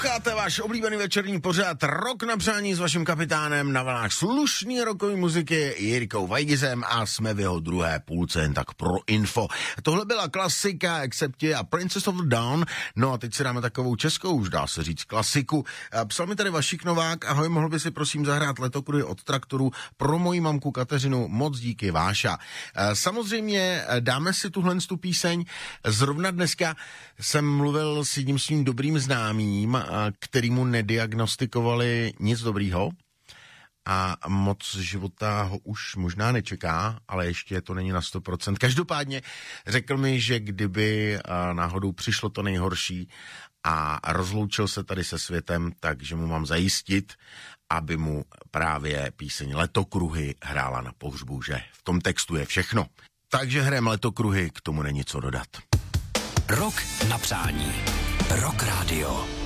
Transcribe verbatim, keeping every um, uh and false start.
Posloucháte váš oblíbený večerní pořad Rok na přání s vaším kapitánem na vlnách slušný rokový muziky Jirkou Vajgizem a jsme v jeho druhé půlce, jen tak pro info. Tohle byla klasika Accepti a Princess of the Dawn, no a teď si dáme takovou českou, už dá se říct klasiku. Psal mi tady Vašík Novák, ahoj, mohl by si prosím zahrát Letokruhy od Traktorů pro moji mamku Kateřinu, moc díky, Váša. Samozřejmě dáme si tuhle tu píseň, zrovna dneska jsem mluvil s jedním svým dobrým známým, kterýmu nediagnostikovali nic dobrýho a moc života ho už možná nečeká, ale ještě to není na sto procent. Každopádně řekl mi, že kdyby náhodou přišlo to nejhorší a rozloučil se tady se světem, takže mu mám zajistit, aby mu právě píseň Letokruhy hrála na pohřbu, že v tom textu je všechno. Takže hrajeme Letokruhy, k tomu není co dodat. Rok na přání. Rock Radio.